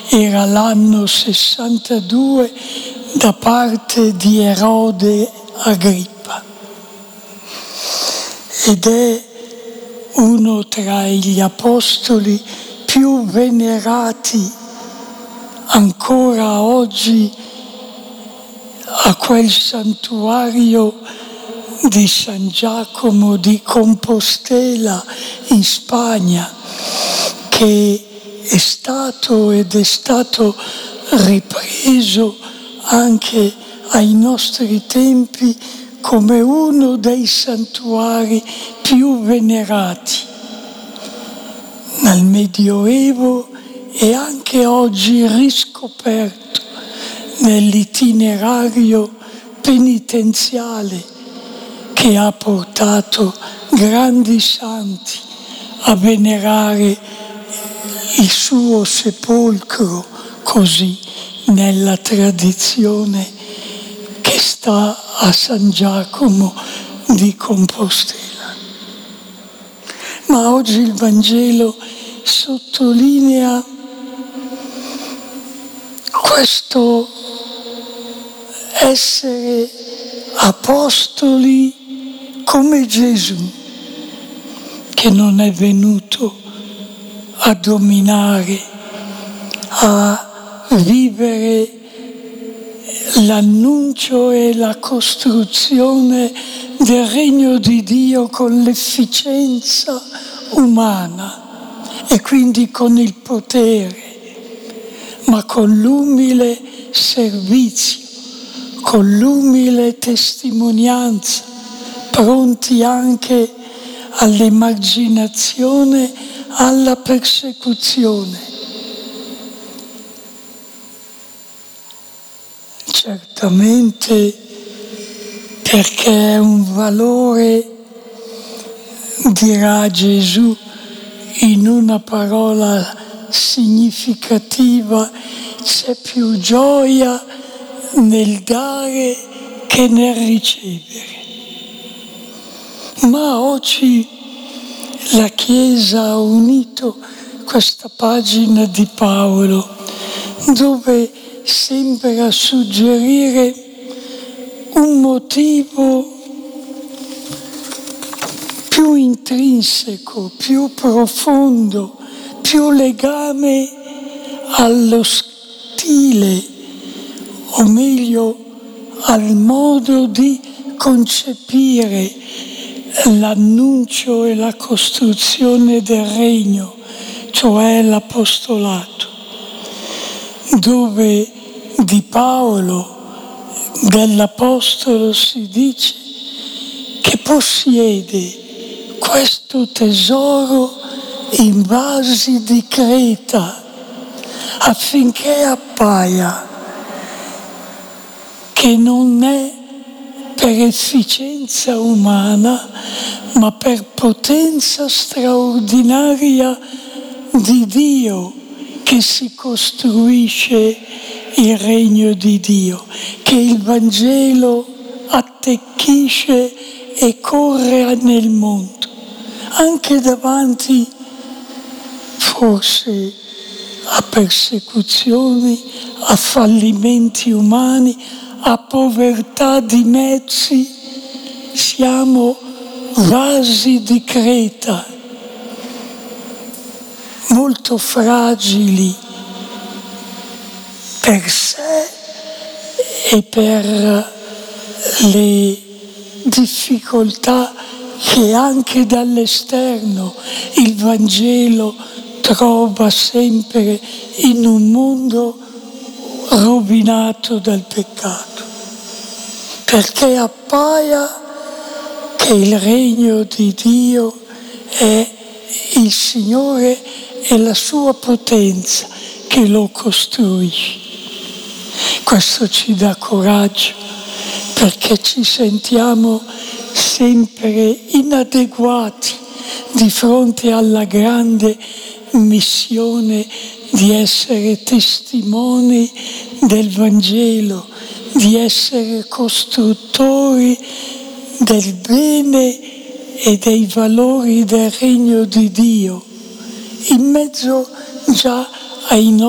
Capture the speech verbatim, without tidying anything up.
era l'anno sessantadue da parte di Erode Agrippa ed è uno tra gli apostoli più venerati ancora oggi a quel santuario di San Giacomo di Compostela in Spagna, che è stato ed è stato ripreso anche ai nostri tempi come uno dei santuari più venerati nel Medioevo e anche oggi riscoperto nell'itinerario penitenziale che ha portato grandi santi a venerare il suo sepolcro, così nella tradizione che sta a San Giacomo di Compostela. Ma oggi il Vangelo sottolinea questo essere apostoli come Gesù, che non è venuto a dominare, a vivere l'annuncio e la costruzione del regno di Dio con l'efficienza umana e quindi con il potere, ma con l'umile servizio, con l'umile testimonianza, pronti anche all'emarginazione, alla persecuzione. Certamente perché è un valore, dirà Gesù in una parola significativa, c'è più gioia nel dare che nel ricevere. Ma oggi la Chiesa ha unito questa pagina di Paolo, dove sembra suggerire un motivo più intrinseco, più profondo, più legame allo stile, o meglio al modo di concepire l'annuncio e la costruzione del regno, cioè l'apostolato, dove di Paolo, dell'apostolo, si dice che possiede questo tesoro in vasi di Creta affinché appaia che non è per efficienza umana, ma per potenza straordinaria di Dio che si costruisce il regno di Dio, che il Vangelo attecchisce e corre nel mondo, anche davanti forse a persecuzioni, a fallimenti umani, a povertà di mezzi. Siamo vasi di Creta, molto fragili per sé e per le difficoltà che anche dall'esterno il Vangelo trova sempre in un mondo rovinato dal peccato, perché appaia che il regno di Dio è il Signore e la sua potenza che lo costruisce. Questo ci dà coraggio, perché ci sentiamo sempre inadeguati di fronte alla grande missione di essere testimoni del Vangelo, di essere costruttori del bene e dei valori del regno di Dio, in mezzo già ai nostri